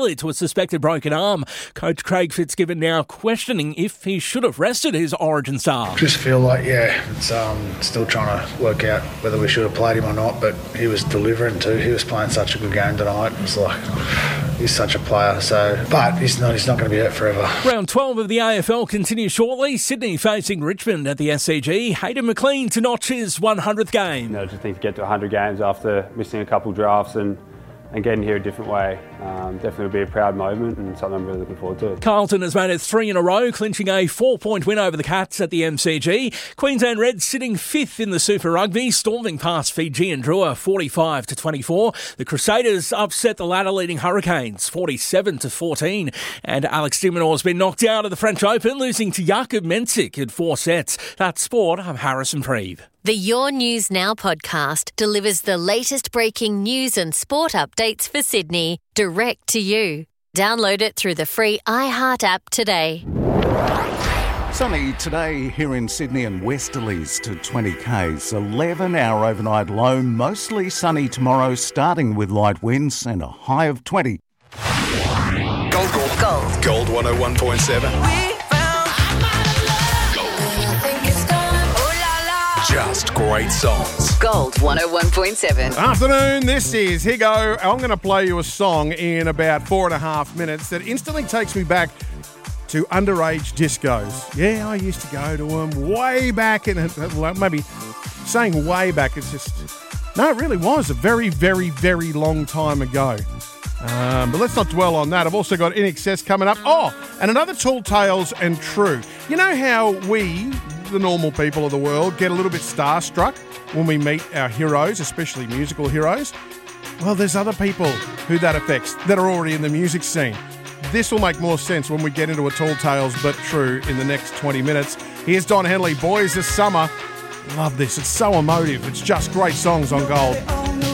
failure to a suspected broken arm. Coach Craig Fitzgibbon now questioning if he should have rested his Origin star. Just feel like, it's still trying to work out whether we should have played him or not, but he was delivering too. He was playing such a good game tonight. It was like, he's such a player, but he's not going to be out forever. Round 12 of the AFL continues shortly. Sydney facing Richmond at the SCG. Hayden McLean to notch his 100th game. I just think to get to 100 games after missing a couple drafts and getting here a different way, definitely will be a proud moment and something I'm really looking forward to. Carlton has made it 3 in a row, clinching a 4-point win over the Cats at the MCG. Queensland Reds sitting 5th in the Super Rugby, storming past Fiji and Drua 45-24. The Crusaders upset the ladder-leading Hurricanes 47-14. And Alex de Minaur has been knocked out of the French Open, losing to Jakub Mensik in 4 sets. That's sport. I'm Harrison Preeve. The Your News Now podcast delivers the latest breaking news and sport updates for Sydney direct to you. Download it through the free iHeart app today. Sunny today here in Sydney and westerlies to 20 k's. 11-hour overnight low, mostly sunny tomorrow, starting with light winds and a high of 20. Gold 101.7. Just great songs. Gold 101.7. Afternoon, this is Higo. I'm going to play you a song in about 4.5 minutes that instantly takes me back to underage discos. Yeah, I used to go to them way back, maybe saying way back, it's just... No, it really was a very, very, very long time ago. But let's not dwell on that. I've also got In Excess coming up. Oh, and another Tall Tales and True. You know how we, the normal people of the world, get a little bit starstruck when we meet our heroes, especially musical heroes? Well, there's other people who that affects that are already in the music scene. This will make more sense when we get into a Tall Tales but True in the next 20 minutes. Here's Don Henley, Boys This Summer. Love this. It's so emotive. It's just great songs on Gold.